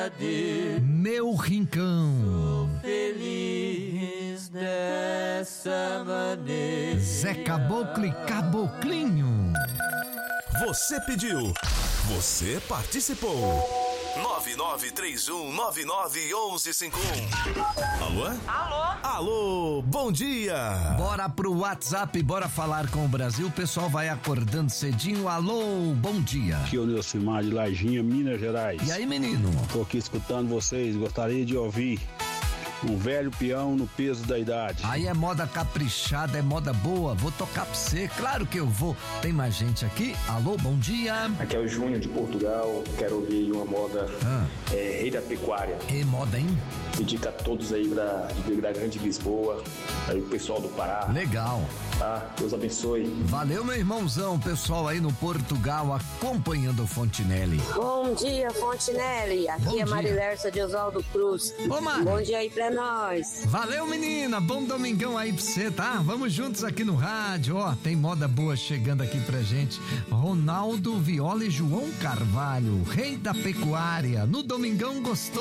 verdadeiro. Meu rincão. Sou feliz dessa maneira. Zé Caboclo e Caboclinho. Você pediu, você participou. 9931991151. Alô? Alô? Alô, bom dia. Bora pro WhatsApp, bora falar com o Brasil. O pessoal vai acordando cedinho. Alô, bom dia. Aqui é o Nilcimar de Lajinha, Minas Gerais. E aí, menino? Tô aqui escutando vocês, gostaria de ouvir Um Velho Peão no Peso da Idade. Aí é moda caprichada, é moda boa. Vou tocar pra você, claro que eu vou. Tem mais gente aqui? Alô, bom dia. Aqui é o Júnior de Portugal. Quero ouvir uma moda Rei da Pecuária. E moda, hein? Dedica a todos aí da Grande Lisboa, aí o pessoal do Pará. Legal. Tá? Deus abençoe. Valeu, meu irmãozão, pessoal aí no Portugal acompanhando o Fontinelli. Bom dia, Fontinelli. Aqui Bom é dia. Marilersa de Oswaldo Cruz. Ô, Mari. Bom dia aí pra nós. Valeu, menina, bom domingão aí pra você, tá? Vamos juntos aqui no rádio, ó, tem moda boa chegando aqui pra gente. Ronaldo Viola e João Carvalho, Rei da Pecuária, no Domingão Gostoso.